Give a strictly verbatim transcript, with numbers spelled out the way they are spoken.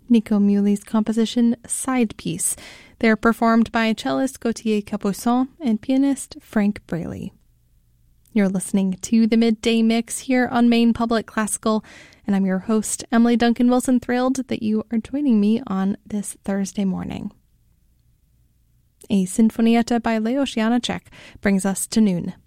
Nico Muley's composition Side Piece. They're performed by cellist Gauthier Capuçon and pianist Frank Braley. You're listening to the Midday Mix here on Maine Public Classical, and I'm your host, Emily Duncan Wilson, thrilled that you are joining me on this Thursday morning. A Sinfonietta by Leos Janáček brings us to noon.